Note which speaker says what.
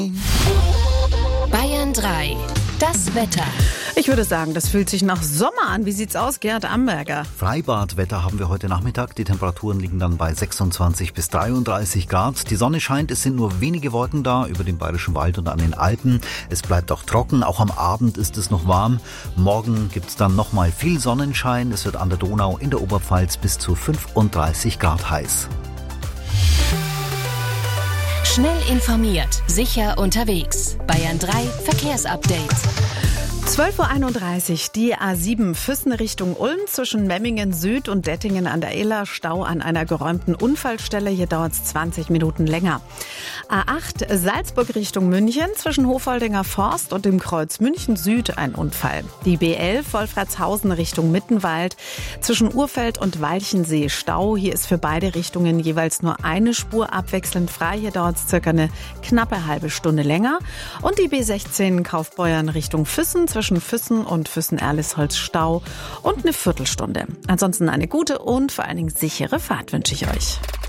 Speaker 1: Bayern 3, das Wetter.
Speaker 2: Ich würde sagen, das fühlt sich nach Sommer an. Wie sieht's aus, Gerhard Amberger?
Speaker 3: Freibadwetter haben wir heute Nachmittag. Die Temperaturen liegen dann bei 26 bis 33 Grad. Die Sonne scheint, es sind nur wenige Wolken da über dem Bayerischen Wald und an den Alpen. Es bleibt auch trocken, auch am Abend ist es noch warm. Morgen gibt's dann nochmal viel Sonnenschein. Es wird an der Donau in der Oberpfalz bis zu 35 Grad heiß.
Speaker 1: Schnell informiert, sicher unterwegs. Bayern 3 Verkehrsupdate.
Speaker 2: 12.31 Uhr, die A7 Füssen Richtung Ulm zwischen Memmingen Süd und Dettingen an der Iller. Stau an einer geräumten Unfallstelle. Hier dauert es 20 Minuten länger. A8 Salzburg Richtung München zwischen Hofoldinger Forst und dem Kreuz München Süd ein Unfall. Die B11 Wolfratshausen Richtung Mittenwald zwischen Urfeld und Walchensee Stau. Hier ist für beide Richtungen jeweils nur eine Spur abwechselnd frei. Hier dauert es circa eine knappe halbe Stunde länger. Und die B16 Kaufbeuern Richtung Füssen zwischen Füssen und Füssen-Erlisholz Stau und eine Viertelstunde. Ansonsten eine gute und vor allen Dingen sichere Fahrt wünsche ich euch.